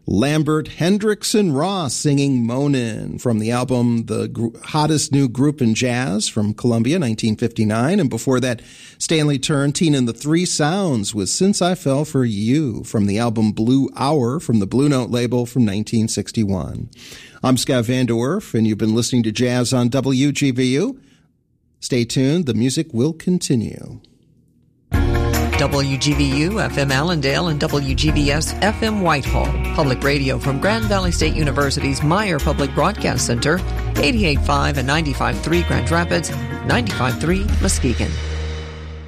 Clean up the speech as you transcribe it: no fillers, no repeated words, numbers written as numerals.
Lambert, Hendricks, and Ross singing Moanin' from the album The Hottest New Group in Jazz from Columbia, 1959. And before that, Stanley Turrentine and the Three Sounds with Since I Fell for You from the album Blue Hour from the Blue Note label from 1961. I'm Scott Van Der Werf, and you've been listening to Jazz on WGVU. Stay tuned. The music will continue. WGVU FM Allendale and WGVS FM Whitehall. Public radio from Grand Valley State University's Meyer Public Broadcast Center, 88.5 and 95.3 Grand Rapids, 95.3 Muskegon.